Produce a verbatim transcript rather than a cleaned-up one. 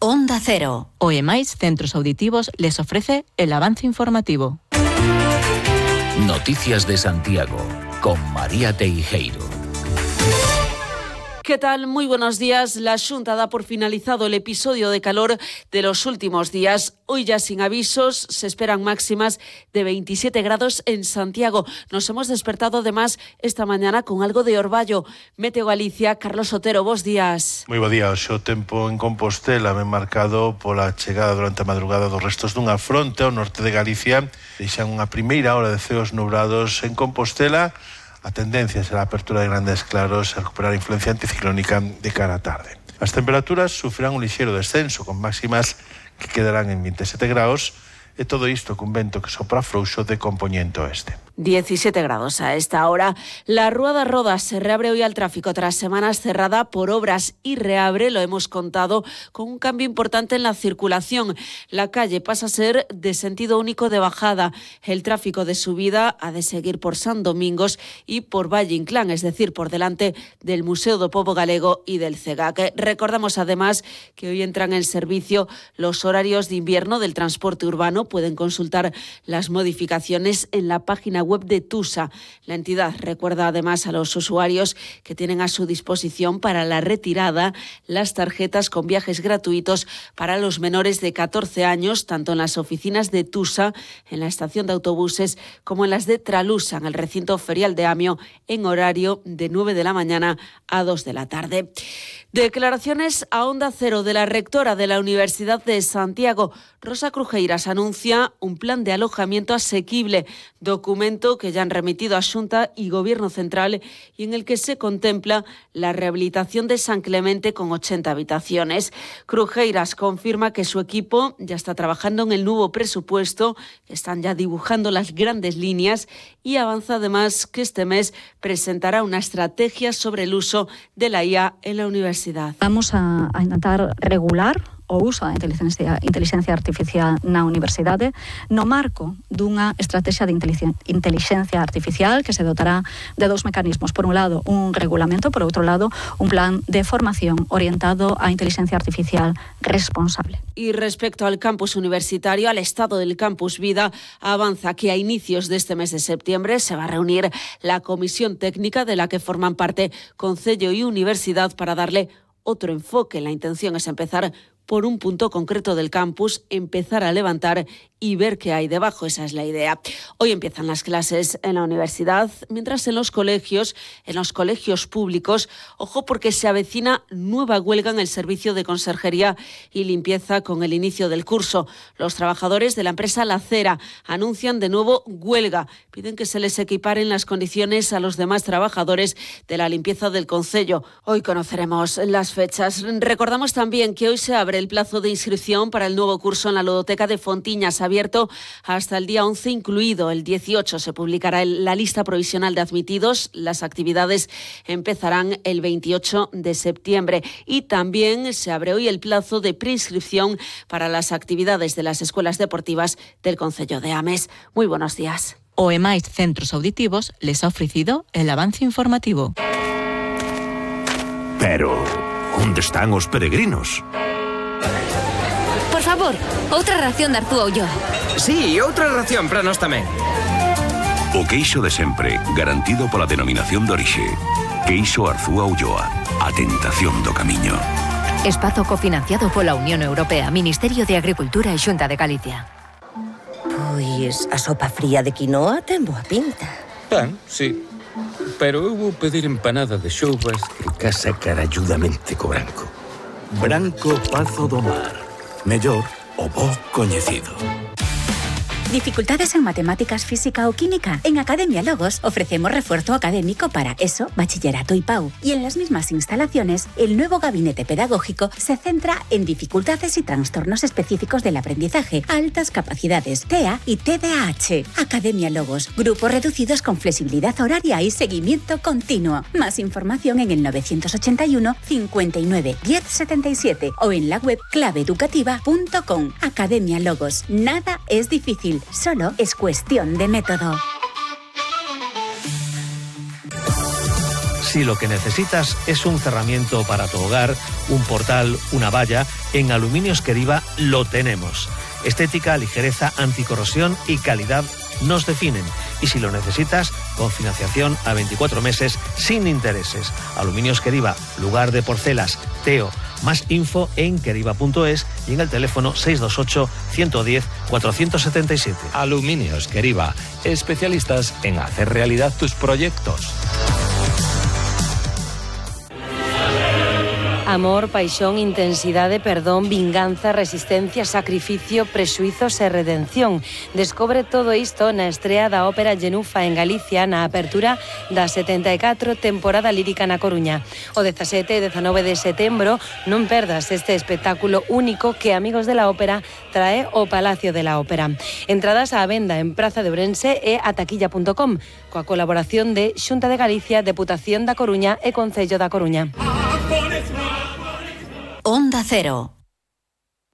Onda Cero. O E máis Centros Auditivos les ofrece el avance informativo. Noticias de Santiago, con María Teijeiro. ¿Qué tal? Muy buenos días. La Xunta da por finalizado el episodio de calor de los últimos días. Hoy ya sin avisos, se esperan máximas de veintisiete grados en Santiago. Nos hemos despertado además esta mañana con algo de orvallo. Meteo Galicia, Carlos Otero, bos días. Moi bo día. O tempo en Compostela me marcado pola chegada durante a madrugada dos restos dunha fronte ao norte de Galicia. Deixan unha primeira hora de ceos nubrados en Compostela. A tendencia será a apertura de grandes claros e recuperar a influencia anticiclónica de cara á tarde. As temperaturas sufrirán un lixeiro descenso, con máximas que quedarán en veintisiete graus, e todo isto cun vento que sopra frouxo de compoñente oeste. diecisiete grados a esta hora. La Rúa da Roda se reabre hoy al tráfico tras semanas cerrada por obras y reabre, lo hemos contado, con un cambio importante en la circulación. La calle pasa a ser de sentido único de bajada. El tráfico de subida ha de seguir por San Domingos y por Valle Inclán, es decir, por delante del Museo do Pobo Galego y del CEGAC. Recordamos además que hoy entran en servicio los horarios de invierno del transporte urbano. Pueden consultar las modificaciones en la página web de TUSA. La entidad recuerda además a los usuarios que tienen a su disposición para la retirada las tarjetas con viajes gratuitos para los menores de catorce años, tanto en las oficinas de TUSA, en la estación de autobuses, como en las de Tralusa, en el recinto ferial de Amio, en horario de nueve de la mañana a dos de la tarde. Declaraciones a Onda Cero de la rectora de la Universidad de Santiago. Rosa Crujeiras anuncia un plan de alojamiento asequible, documento que ya han remitido a Xunta y Gobierno Central y en el que se contempla la rehabilitación de San Clemente con ochenta habitaciones. Crujeiras confirma que su equipo ya está trabajando en el nuevo presupuesto, que están ya dibujando las grandes líneas, y avanza además que este mes presentará una estrategia sobre el uso de la I A en la universidad. Vamos a, a intentar regular o uso da inteligencia, inteligencia artificial na universidade no marco dunha estrategia de inteligencia artificial que se dotará de dos mecanismos. Por un lado, un regulamento, por outro lado, un plan de formación orientado á inteligencia artificial responsable. Y respecto al campus universitario, al estado del campus Vida, avanza que a inicios de este mes de septiembre se va a reunir la comisión técnica de la que forman parte Concello y Universidad para darle otro enfoque. La intención es empezar por un punto concreto del campus, empezar a levantar y ver qué hay debajo. Esa es la idea. Hoy empiezan las clases en la universidad, mientras en los colegios, en los colegios públicos, ojo porque se avecina nueva huelga en el servicio de conserjería y limpieza con el inicio del curso. Los trabajadores de la empresa La Cera anuncian de nuevo huelga. Piden que se les equiparen las condiciones a los demás trabajadores de la limpieza del concello. Hoy conoceremos las fechas. Recordamos también que hoy se abre el plazo de inscripción para el nuevo curso en la Ludoteca de Fontiñas, abierto hasta el día once incluido. El dieciocho se publicará la lista provisional de admitidos. Las actividades empezarán el veintiocho de septiembre. Y también se abre hoy el plazo de preinscripción para las actividades de las escuelas deportivas del concello de Ames. Muy buenos días. O E máis Centros Auditivos les ha ofrecido el avance informativo. Pero, onde están os peregrinos? Por favor, outra ración de Arzúa Ulloa. Sí, outra ración para nós tamén. O queixo de sempre, garantido pola denominación de orixe. Queixo Arzúa Ulloa, a tentación do camiño. Espazo cofinanciado pola Unión Europea, Ministerio de Agricultura e Xunta de Galicia. Pois a sopa fría de quinoa ten boa pinta. Pan, sí. Pero eu vou pedir empanada de xoubas que casa caralludamente co branco. Branco Pazo do Mar. Mellor o bo coñecido. ¿Dificultades en matemáticas, física o química? En Academia Logos ofrecemos refuerzo académico para ESO, bachillerato y P A U. Y en las mismas instalaciones, el nuevo gabinete pedagógico se centra en dificultades y trastornos específicos del aprendizaje, altas capacidades, T E A y T D A H. Academia Logos, grupos reducidos con flexibilidad horaria y seguimiento continuo. Más información en el novecientos ochenta y uno, cincuenta y nueve, diez setenta y siete o en la web clave educativa punto com. Academia Logos. Nada es difícil. Solo es cuestión de método. Si lo que necesitas es un cerramiento para tu hogar, un portal, una valla, en Aluminios Queriva lo tenemos. Estética, ligereza, anticorrosión y calidad nos definen. Y si lo necesitas, con financiación a veinticuatro meses sin intereses. Aluminios Queriva, lugar de porcelas, Teo. Más info en queriva punto es y en el teléfono seis dos ocho, uno uno cero, cuatro siete siete. Aluminios Queriva, especialistas en hacer realidad tus proyectos. Amor, paixón, intensidade, perdón, vinganza, resistencia, sacrificio, prexuizos e redención. Descobre todo isto na estrea da Ópera Genufa en Galicia na apertura da setenta e catro temporada lírica na Coruña. O dezasete e dezanove de setembro non perdas este espectáculo único que Amigos de la Ópera trae ao Palacio de la Ópera. Entradas á venda en Praza de Ourense e a taquilla punto com coa colaboración de Xunta de Galicia, Deputación da Coruña e Concello da Coruña. Onda Cero.